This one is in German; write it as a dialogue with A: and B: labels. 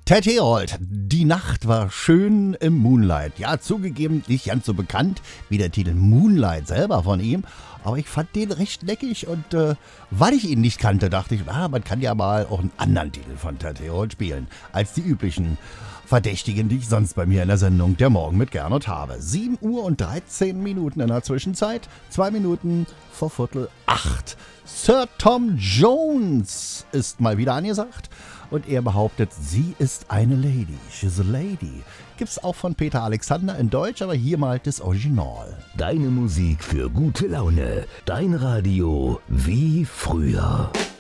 A: Ted Herold, die Nacht war schön im Moonlight. Ja, zugegeben, nicht ganz so bekannt wie der Titel Moonlight selber von ihm, aber ich fand den recht leckig und weil ich ihn nicht kannte, dachte ich, man kann ja mal auch einen anderen Titel von Ted Herold spielen, als die üblichen Verdächtigen, die ich sonst bei mir in der Sendung Der Morgen mit Gernot habe. 7 Uhr und 13 Minuten in der Zwischenzeit, 2 Minuten vor 7:15. Sir Tom Jones ist mal wieder angesagt. Und er behauptet, sie ist eine Lady. She's a lady. Gibt's auch von Peter Alexander in Deutsch, aber hier mal das Original.
B: Deine Musik für gute Laune. Dein Radio wie früher.